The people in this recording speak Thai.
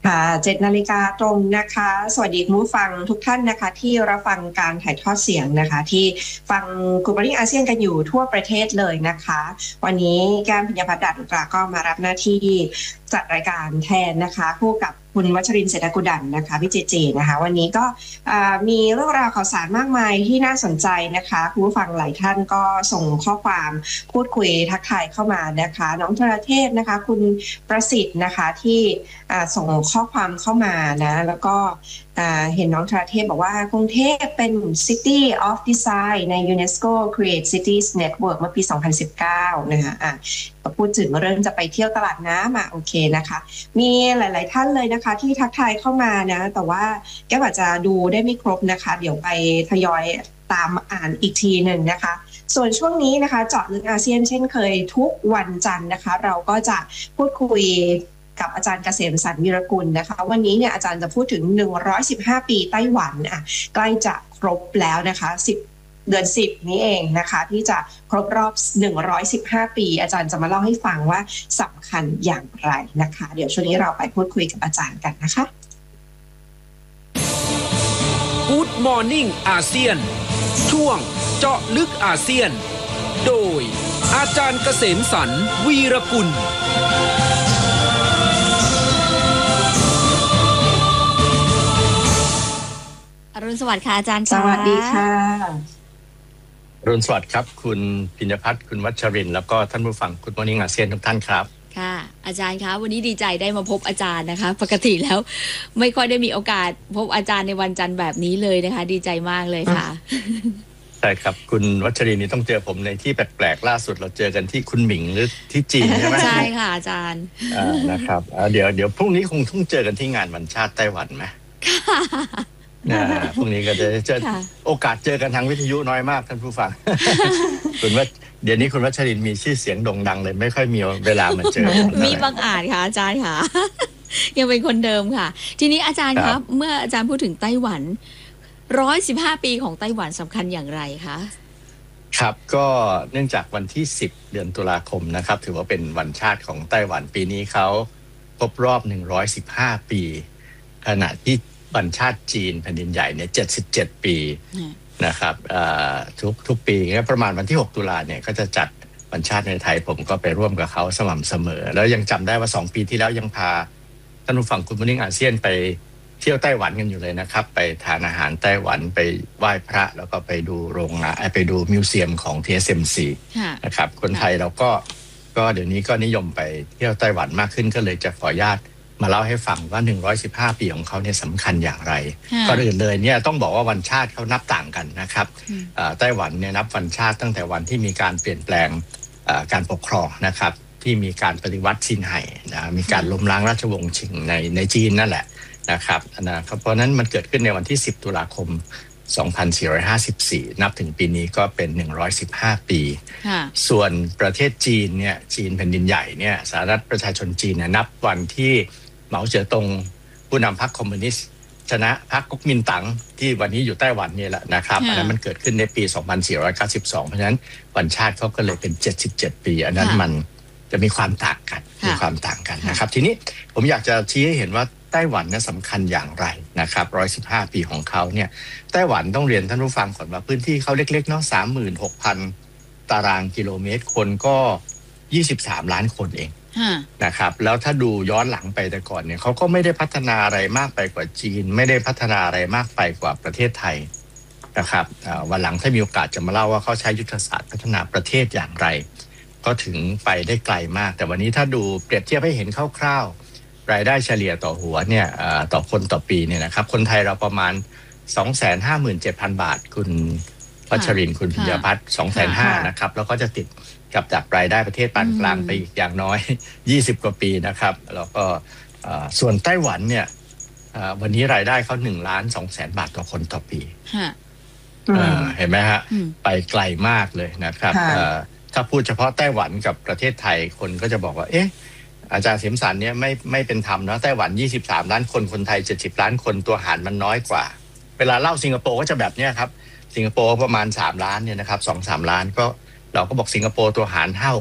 ค่ะ7 นาฬิกาตรงนะคะสวัสดีคุณผู้ฟังทุกท่านนะคะที่รับฟังการถ่ายทอดเสียงนะคะที่ฟังGood Morning อาเซียนกันอยู่ทั่วประเทศเลยนะคะวันนี้แก้มพิญญาภัทร ดาษอุตราก็มารับหน้าที่จัดรายการแทนนะคะคู่กับคุณวัชรินทร์ เศรษฐกุดันนะคะพี่เจนะคะวันนี้ก็มีเรื่องราวข่าวสารมากมายที่น่าสนใจนะคะคุณผู้ฟังหลายท่านก็ส่งข้อความพูดคุยทักทายเข้ามานะคะน้องธรเทพนะคะคุณประสิทธิ์นะคะที่ส่งข้อความเข้ามานะแล้วก็เห็นน้องธรเทพบอกว่ากรุงเทพเป็น City of Design ใน UNESCO Create Cities Network เมื่อปี 2019 นะคะพูดถึงเรื่องจะไปเที่ยวตลาดน้ำโอเคนะคะมีหลายๆท่านเลยนะคะที่ทักทายเข้ามานะแต่ว่าแก้วอาจจะดูได้ไม่ครบนะคะเดี๋ยวไปทยอยตามอ่านอีกทีหนึ่งนะคะส่วนช่วงนี้นะคะเจาะลึกอาเซียนเช่นเคยทุกวันจันทร์นะคะเราก็จะพูดคุยกับอาจารย์เกษมสรรวีรกุลนะคะวันนี้เนี่ยอาจารย์จะพูดถึง115ปีไต้หวันใกล้จะครบแล้วนะคะเดือน10นี้เองนะคะที่จะครบรอบ115ปีอาจารย์จะมาเล่าให้ฟังว่าสำคัญอย่างไรนะคะเดี๋ยวช่วงนี้เราไปพูดคุยกับอาจารย์กันนะคะ Good Morning อาเซียนช่วงเจาะลึกอาเซียนโดยอาจารย์เกษมสรรวีรกุลอรุณสวัสดิ์ค่ะอาจารย์สวัสดีค่ะอรุณสวัสดิ์ครับคุณพิญญพัฒน์คุณวัชรินทร์แล้วก็ท่านผู้ฟัง Good Morning อาเซียนทุกท่านครับค่ะอาจารย์คะวันนี้ดีใจได้มาพบอาจารย์นะคะปกติแล้วไม่ค่อยได้มีโอกาสพบอาจารย์ในวันจันทร์แบบนี้เลยนะคะดีใจมากเลยค่ะใช่ครับคุณวัชรินทร์นี่ต้องเจอผมในที่แปลกๆล่าสุดเราเจอกันที่คุณหมิงหรือที่จีนใช่ไหมใช่ค่ะอาจารย์นะครับเดี๋ยวพรุ่งนี้คงต้องเจอกันที่งานวันชาติไต้หวันไหมพรุ่งนี้ก็จะโอกาสเจอกันทางวิทยุน้อยมากท่านผู้ฟังคุณว่าเดี๋ยวนี้คุณวัชรินทร์มีชื่อเสียงโด่งดังเลยไม่ค่อยมีเวลามาเจอมีบางอาจค่ะอาจารย์ค่ะยังเป็นคนเดิมค่ะทีนี้อาจารย์ครับเมื่ออาจารย์พูดถึงไต้หวัน115ปีของไต้หวันสำคัญอย่างไรคะครับก็เนื่องจากวันที่10เดือนตุลาคมนะครับถือว่าเป็นวันชาติของไต้หวันปีนี้เขาครบรอบ115ปีขณะที่วันชาติจีนแผ่นดินใหญ่เนี่ย77ปีนะครับทุกปีก็ประมาณวันที่6ตุลาเนี่ยก็จะจัดวันชาติในไทยผมก็ไปร่วมกับเขาสม่ำเสมอแล้วยังจำได้ว่า2ปีที่แล้วยังพาท่านผู้ฟังGood Morning อาเซียนไปเที่ยวไต้หวันกันอยู่เลยนะครับไปทานอาหารไต้หวันไปไหว้พระแล้วก็ไปดูโรงงานไปดูมิวเซียมของ TSMC นะครับคนไทยเราก็เดี๋ยวนี้ก็นิยมไปเที่ยวไต้หวันมากขึ้นก็เลยจะขออนุญาตมาเล่าให้ฟังว่า115ปีของเขาเนี่ยสำคัญอย่างไรก่อนอื่นเลยเนี่ยต้องบอกว่าวันชาติเขานับต่างกันนะครับไต้หวันเนี่ยนับวันชาติตั้งแต่วันที่มีการเปลี่ยนแปลงการปกครองนะครับที่มีการปฏิวัติซินไห่นะมีการล้มล้างราชวงศ์ชิงในจีนนั่นแหละนะครับเพราะนั้นมันเกิดขึ้นในวันที่10ตุลาคม2454นับถึงปีนี้ก็เป็น115ปีส่วนประเทศจีนเนี่ยจีนแผ่นดินใหญ่เนี่ยสาธารณรัฐประชาชนจีนเนี่ยนับวันที่เหมาเจ๋อตงผู้นำพรรคคอมมิวนิสต์ชนะพรรคก๊กมินตั๋งที่วันนี้อยู่ไต้หวันนี่แหละนะครับอันนั้นมันเกิดขึ้นในปี2492เพราะฉะนั้นวันชาติเขาก็เลยเป็น77ปีอันนั้นมันจะมีความต่างกันนะครับทีนี้ผมอยากจะชี้ให้เห็นว่าไต้หวันเนี่ยสำคัญอย่างไรนะครับ115ปีของเขาเนี่ยไต้หวันต้องเรียนท่านผู้ฟังก่อนว่าพื้นที่เขาเล็กๆเนาะ 36,000 ตารางกิโลเมตรคนก็23ล้านคนเองนะครับแล้วถ้าดูย้อนหลังไปแต่ก่อนเนี่ยเขาก็ไม่ได้พัฒนาอะไรมากไปกว่าจีนไม่ได้พัฒนาอะไรมากไปกว่าประเทศไทยนะครับวันหลังถ้ามีโอกาสจะมาเล่าว่าเขาใช้ยุทธศาสตร์พัฒนาประเทศอย่างไรก็ถึงไปได้ไกลมากแต่วันนี้ถ้าดูเปรียบเทียบให้เห็นคร่าวๆรายได้เฉลี่ยต่อหัวเนี่ยต่อคนต่อปีเนี่ยนะครับคนไทยเราประมาณ 257,000 บาทคุณวัชรินทร์คุณพิญญพัฒน์ 250,000 นะครับแล้วก็จะติดกับจากรายได้ประเทศปานกลางไปอีกอย่างน้อย20กว่าปีนะครับแล้วก็ส่วนไต้หวันเนี่ยวันนี้รายได้เขา1,200,000 บาทต่อคนต่อปีเห็นไหมฮะไปไกลมากเลยนะครับถ้าพูดเฉพาะไต้หวันกับประเทศไทยคนก็จะบอกว่าเอ๊ะอาจารย์เสมสรรเนี่ยไม่เป็นธรรมนะไต้หวัน23ล้านคนคนไทย70ล้านคนตัวหารมันน้อยกว่าเวลาเล่าสิงคโปร์ก็จะแบบนี้ครับสิงคโปร์ประมาณ3ล้านเนี่ยนะครับ 2-3 ล้านก็เราก็บอกสิงคโปร์ตัวหาร5